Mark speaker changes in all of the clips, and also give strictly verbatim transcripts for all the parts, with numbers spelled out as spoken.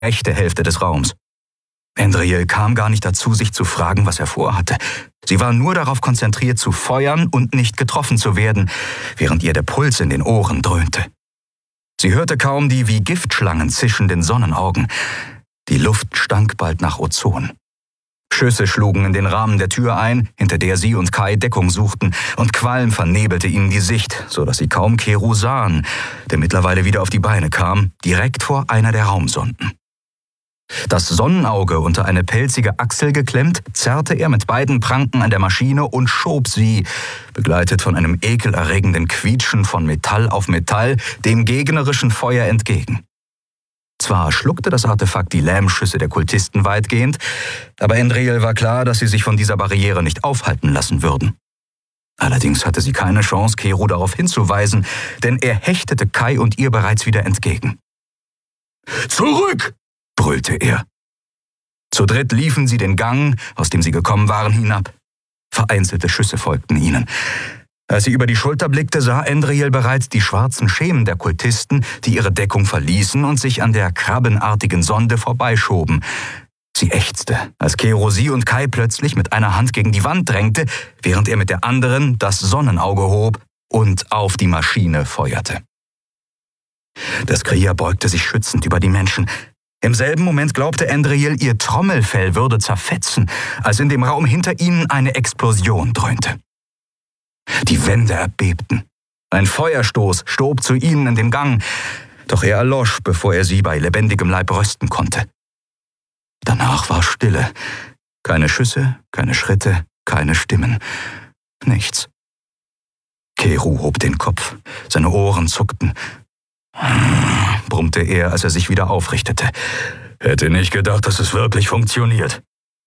Speaker 1: rechte Hälfte des Raums. Andriel kam gar nicht dazu, sich zu fragen, was er vorhatte. Sie war nur darauf konzentriert, zu feuern und nicht getroffen zu werden, während ihr der Puls in den Ohren dröhnte. Sie hörte kaum die wie Giftschlangen zischenden Sonnenaugen. Die Luft stank bald nach Ozon. Schüsse schlugen in den Rahmen der Tür ein, hinter der sie und Kai Deckung suchten, und Qualm vernebelte ihnen die Sicht, so dass sie kaum Keru sahen, der mittlerweile wieder auf die Beine kam, direkt vor einer der Raumsonden. Das Sonnenauge unter eine pelzige Achsel geklemmt, zerrte er mit beiden Pranken an der Maschine und schob sie, begleitet von einem ekelerregenden Quietschen von Metall auf Metall, dem gegnerischen Feuer entgegen. Zwar schluckte das Artefakt die Lähmschüsse der Kultisten weitgehend, aber Andriel war klar, dass sie sich von dieser Barriere nicht aufhalten lassen würden. Allerdings hatte sie keine Chance, Keru darauf hinzuweisen, denn er hechtete Kai und ihr bereits wieder entgegen. »Zurück!« brüllte er. Zu dritt liefen sie den Gang, aus dem sie gekommen waren, hinab. Vereinzelte Schüsse folgten ihnen. Als sie über die Schulter blickte, sah Andriel bereits die schwarzen Schemen der Kultisten, die ihre Deckung verließen und sich an der krabbenartigen Sonde vorbeischoben. Sie ächzte, als Keru sie und Kai plötzlich mit einer Hand gegen die Wand drängte, während er mit der anderen das Sonnenauge hob und auf die Maschine feuerte. Das Kriya beugte sich schützend über die Menschen. Im selben Moment glaubte Andriel, ihr Trommelfell würde zerfetzen, als in dem Raum hinter ihnen eine Explosion dröhnte. Die Wände erbebten. Ein Feuerstoß stob zu ihnen in den Gang, doch er erlosch, bevor er sie bei lebendigem Leib rösten konnte. Danach war Stille. Keine Schüsse, keine Schritte, keine Stimmen. Nichts. Keru hob den Kopf. Seine Ohren zuckten. Brummte er, als er sich wieder aufrichtete. Hätte nicht gedacht, dass es wirklich funktioniert.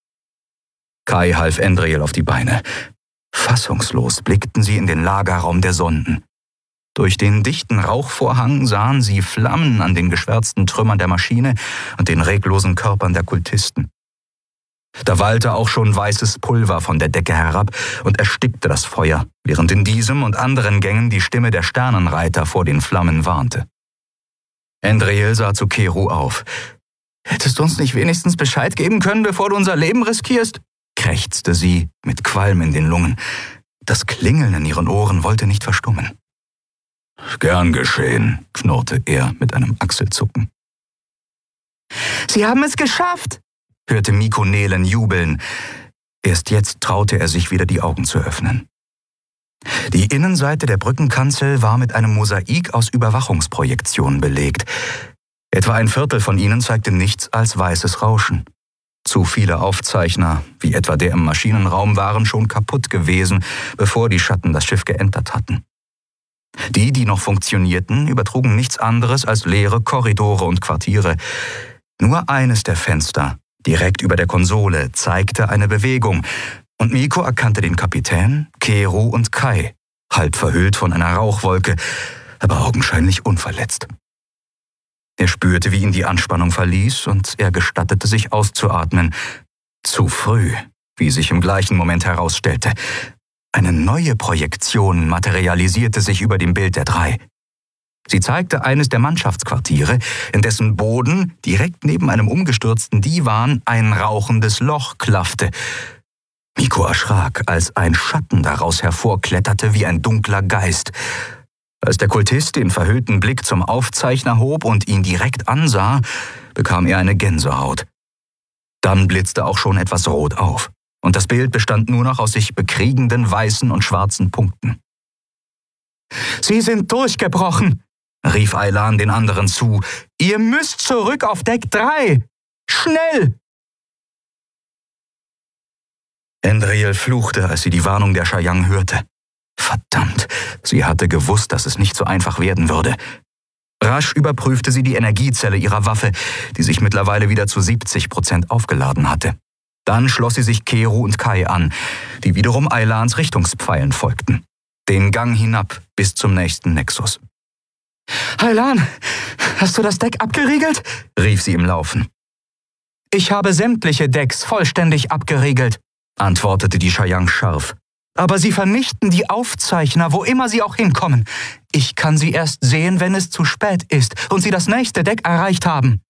Speaker 1: Kai half Andriel auf die Beine. Fassungslos blickten sie in den Lagerraum der Sonden. Durch den dichten Rauchvorhang sahen sie Flammen an den geschwärzten Trümmern der Maschine und den reglosen Körpern der Kultisten. Da wallte auch schon weißes Pulver von der Decke herab und erstickte das Feuer, während in diesem und anderen Gängen die Stimme der Sternenreiter vor den Flammen warnte. Andriel sah zu Keru auf. »Hättest du uns nicht wenigstens Bescheid geben können, bevor du unser Leben riskierst?« krächzte sie, mit Qualm in den Lungen. Das Klingeln in ihren Ohren wollte nicht verstummen. »Gern geschehen«, knurrte er mit einem Achselzucken. »Sie haben es geschafft«, hörte Mikko Nelen jubeln. Erst jetzt traute er sich wieder, die Augen zu öffnen. Die Innenseite der Brückenkanzel war mit einem Mosaik aus Überwachungsprojektionen belegt. Etwa ein Viertel von ihnen zeigte nichts als weißes Rauschen. Zu viele Aufzeichner, wie etwa der im Maschinenraum, waren schon kaputt gewesen, bevor die Schatten das Schiff geentert hatten. Die, die noch funktionierten, übertrugen nichts anderes als leere Korridore und Quartiere. Nur eines der Fenster, direkt über der Konsole, zeigte eine Bewegung, und Mikko erkannte den Kapitän, Keru und Kai, halb verhüllt von einer Rauchwolke, aber augenscheinlich unverletzt. Er spürte, wie ihn die Anspannung verließ, und er gestattete sich auszuatmen. Zu früh, wie sich im gleichen Moment herausstellte. Eine neue Projektion materialisierte sich über dem Bild der drei. Sie zeigte eines der Mannschaftsquartiere, in dessen Boden, direkt neben einem umgestürzten Divan, ein rauchendes Loch klaffte. Mikko erschrak, als ein Schatten daraus hervorkletterte wie ein dunkler Geist. Als der Kultist den verhüllten Blick zum Aufzeichner hob und ihn direkt ansah, bekam er eine Gänsehaut. Dann blitzte auch schon etwas rot auf, und das Bild bestand nur noch aus sich bekriegenden weißen und schwarzen Punkten. »Sie sind durchgebrochen«, rief Aylan den anderen zu. »Ihr müsst zurück auf Deck drei! Schnell!« Andriel fluchte, als sie die Warnung der Shayang hörte. Verdammt, sie hatte gewusst, dass es nicht so einfach werden würde. Rasch überprüfte sie die Energiezelle ihrer Waffe, die sich mittlerweile wieder zu siebzig Prozent aufgeladen hatte. Dann schloss sie sich Keru und Kai an, die wiederum Aylans Richtungspfeilen folgten. Den Gang hinab bis zum nächsten Nexus. »Aylan, hast du das Deck abgeriegelt?« rief sie im Laufen. »Ich habe sämtliche Decks vollständig abgeriegelt«, antwortete die Shayang scharf. »Aber sie vernichten die Aufzeichner, wo immer sie auch hinkommen. Ich kann sie erst sehen, wenn es zu spät ist und sie das nächste Deck erreicht haben.«